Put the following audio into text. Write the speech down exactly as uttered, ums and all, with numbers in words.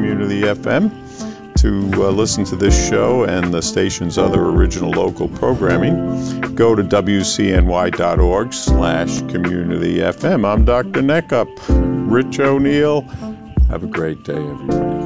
Community F M. To uh, listen to this show and the station's other original local programming, go to W C N Y dot org slash community F M. I'm Doctor Neckup. Rich O'Neill. Have a great day, everybody.